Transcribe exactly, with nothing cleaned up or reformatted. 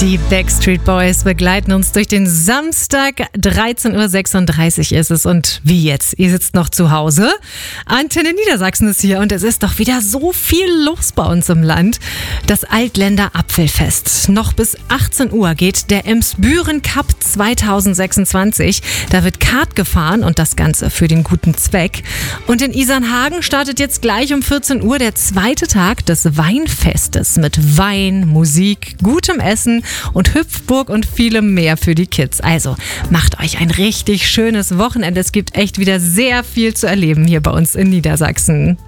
Die Backstreet Boys begleiten uns durch den Samstag. dreizehn Uhr sechsunddreißig ist es. Und wie jetzt? Ihr sitzt noch zu Hause. Antenne Niedersachsen ist hier und es ist doch wieder so viel los bei uns im Land. Das Altländer Apfelfest. Noch bis achtzehn Uhr geht der Emsbüren Cup zweitausendsechsundzwanzig. Da wird Kart gefahren und das Ganze für den guten Zweck. Und in Isernhagen startet jetzt gleich um vierzehn Uhr der zweite Tag des Weinfestes mit Wein, Musik, gutem Essen und Hüpfburg und vielem mehr für die Kids. Also macht euch ein richtig schönes Wochenende. Es gibt echt wieder sehr viel zu erleben hier bei uns in Niedersachsen.